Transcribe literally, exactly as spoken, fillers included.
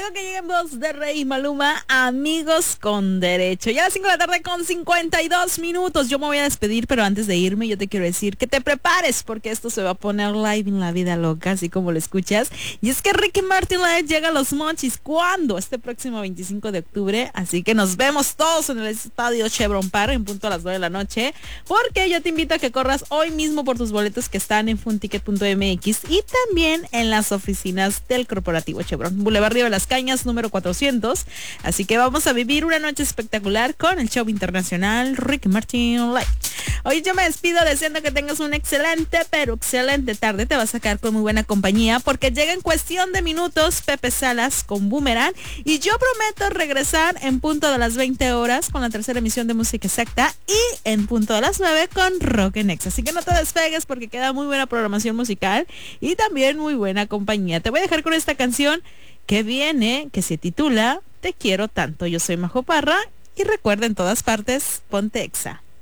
Hago que lleguen voz de Rey y Maluma, Amigos con Derecho. Ya a las cinco de la tarde con cincuenta y dos minutos. Yo me voy a despedir, pero antes de irme yo te quiero decir que te prepares porque esto se va a poner live en la vida loca, así como lo escuchas. Y es que Ricky Martin Live llega a Los Mochis. ¿Cuándo? Este próximo veinticinco de octubre. Así que nos vemos todos en el estadio Chevron Park en punto a las nueve de la noche. Porque yo te invito a que corras hoy mismo por tus boletos que están en funticket punto m x y también en las oficinas del corporativo Chevron. Boulevard Río de las Cañas, número cuatrocientos. Así que vamos a vivir una noche espectacular con el show internacional Ricky Martin Live. Hoy yo me despido deseando que tengas una excelente, pero excelente tarde. Te vas a quedar con muy buena compañía porque llega en cuestión de minutos Pepe Salas con Boomerang y yo prometo regresar en punto de las veinte horas con la tercera emisión de Música Exacta y en punto de las nueve con Rock en Exa. Así que no te despegues porque queda muy buena programación musical y también muy buena compañía. Te voy a dejar con esta canción que viene, que se titula Te quiero tanto. Yo soy Majo Parra y recuerda, en todas partes, ponte Exa.